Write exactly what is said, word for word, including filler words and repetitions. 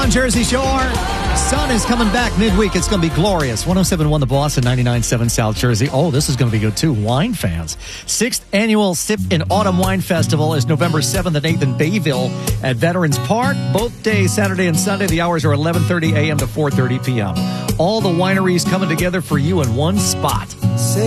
on Jersey Shore. Sun is coming back midweek. It's going to be glorious. one oh seven point one The Boss and ninety-nine point seven South Jersey. Oh, this is going to be good, too. Wine fans. Sixth Annual Sip in Autumn Wine Festival is November seventh and eighth in Bayville at Veterans Park. Both days, Saturday and Sunday. The hours are eleven thirty a.m. to four thirty p.m. All the wineries coming together for you in one spot.